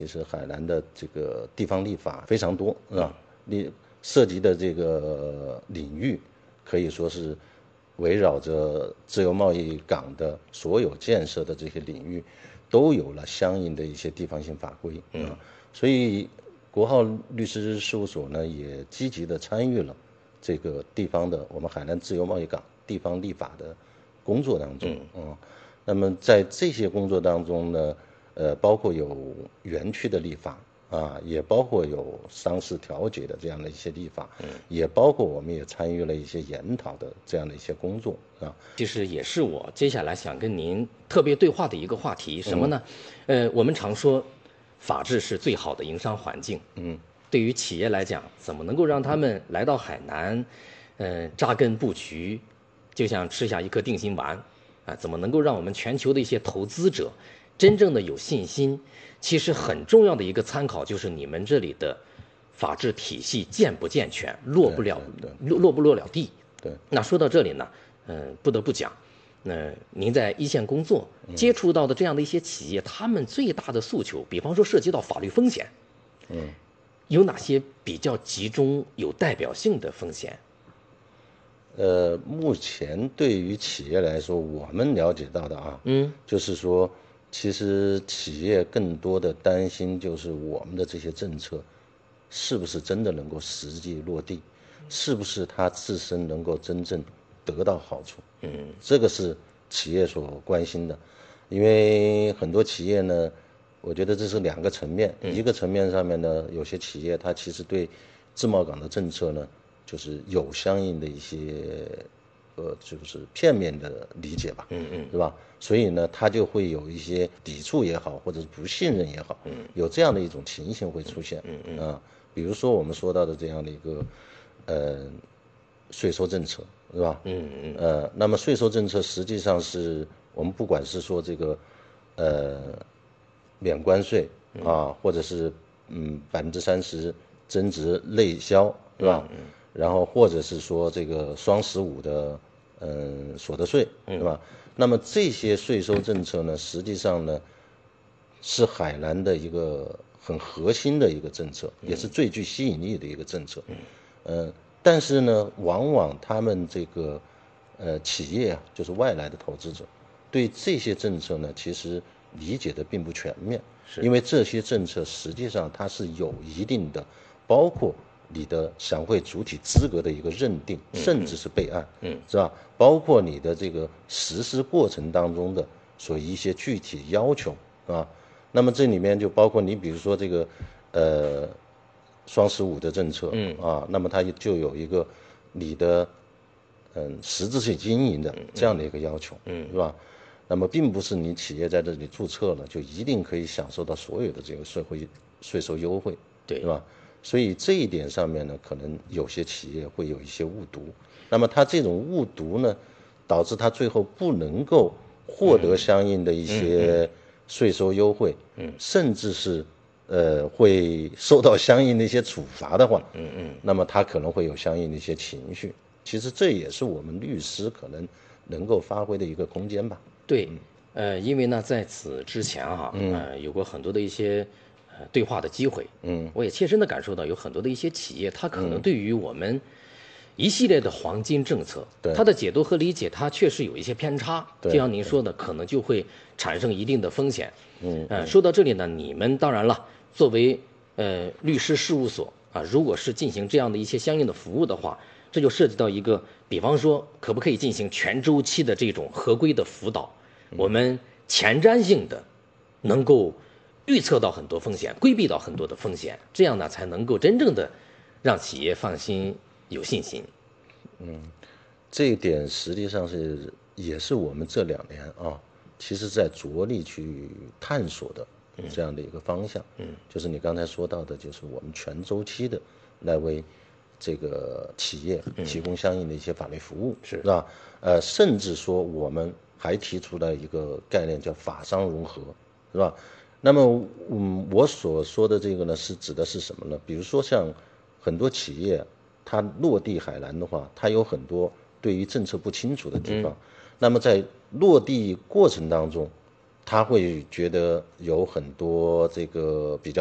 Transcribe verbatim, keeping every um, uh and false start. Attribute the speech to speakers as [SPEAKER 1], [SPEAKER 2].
[SPEAKER 1] 其实海南的这个地方立法非常多，是吧？立涉及的这个领域可以说是围绕着自由贸易港的所有建设的这些领域，都有了相应的一些地方性法规啊。所以国浩律师事务所呢，也积极的参与了这个地方的我们海南自由贸易港地方立法的工作当中啊。那么在这些工作当中呢，呃，包括有园区的立法啊，也包括有商事调解的这样的一些立法，嗯，也包括我们也参与了一些研讨的这样的一些工作啊。
[SPEAKER 2] 其实也是我接下来想跟您特别对话的一个话题，什么呢？嗯、呃，我们常说，法治是最好的营商环境。嗯，对于企业来讲，怎么能够让他们来到海南，呃，扎根布局，就像吃下一颗定心丸啊？怎么能够让我们全球的一些投资者真正的有信心？其实很重要的一个参考就是你们这里的法治体系健不健全，落不了落落不落了地。
[SPEAKER 1] 对，
[SPEAKER 2] 那说到这里呢，嗯、呃，不得不讲，那、呃、您在一线工作接触到的这样的一些企业，他们最大的诉求，比方说涉及到法律风险，嗯，有哪些比较集中、有代表性的风险？
[SPEAKER 1] 呃，目前对于企业来说，我们了解到的啊，嗯，就是说，其实企业更多的担心就是我们的这些政策，是不是真的能够实际落地，是不是它自身能够真正得到好处，嗯，这个是企业所关心的，因为很多企业呢，我觉得这是两个层面，嗯、一个层面上面呢，有些企业它其实对自贸港的政策呢，就是有相应的一些，呃，就是片面的理解吧，嗯嗯，是吧？所以呢，他就会有一些抵触也好，或者是不信任也好，嗯，有这样的一种情形会出现，嗯嗯啊，比如说我们说到的这样的一个，呃，税收政策，是吧？嗯嗯，呃，那么税收政策实际上是我们不管是说这个，呃，免关税啊，或者是嗯百分之三十增值内销，是吧？嗯。然后或者是说这个双十五的嗯所得税，是吧？那么这些税收政策呢，实际上呢是海南的一个很核心的一个政策，也是最具吸引力的一个政策。嗯，但是呢，往往他们这个呃企业啊，就是外来的投资者，对这些政策呢，其实理解的并不全面，因为这些政策实际上它是有一定的，包括你的享会主体资格的一个认定，甚至是备案，嗯，是吧？包括你的这个实施过程当中的所一些具体要求啊，那么这里面就包括你比如说这个，呃，双十五的政策，嗯啊，那么它就有一个你的嗯实质性经营的这样的一个要求，嗯，是吧？那么并不是你企业在这里注册了就一定可以享受到所有的这个税会税收优惠，
[SPEAKER 2] 对，
[SPEAKER 1] 是吧？所以这一点上面呢，可能有些企业会有一些误读。那么它这种误读呢，导致它最后不能够获得相应的一些税收优惠，嗯，甚至是呃会受到相应的一些处罚的话，嗯嗯，那么它可能会有相应的一些情绪。其实这也是我们律师可能能够发挥的一个空间吧。
[SPEAKER 2] 对，呃，因为呢，在此之前哈、啊，嗯、呃，有过很多的一些呃对话的机会，嗯，我也切身的感受到，有很多的一些企业，它可能对于我们一系列的黄金政策，
[SPEAKER 1] 对
[SPEAKER 2] 它的解读和理解，它确实有一些偏差，
[SPEAKER 1] 对
[SPEAKER 2] 就像您说的，可能就会产生一定的风险。嗯，呃，说到这里呢，你们当然了，作为呃律师事务所啊，如果是进行这样的一些相应的服务的话，这就涉及到一个，比方说，可不可以进行全周期的这种合规的辅导？我们前瞻性的能够预测到很多风险，规避到很多的风险，这样呢才能够真正的让企业放心、有信心。
[SPEAKER 1] 嗯，这一点实际上是也是我们这两年啊，其实在着力去探索的这样的一个方向。嗯，就是你刚才说到的，就是我们全周期的来为这个企业提供相应的一些法律服务，
[SPEAKER 2] 是
[SPEAKER 1] 是吧？呃，甚至说我们还提出了一个概念叫法商融合，是吧？那么，嗯，我所说的这个呢，是指的是什么呢？比如说像很多企业，它落地海南的话，它有很多对于政策不清楚的地方。嗯、那么在落地过程当中， 他会觉得有很多这个比较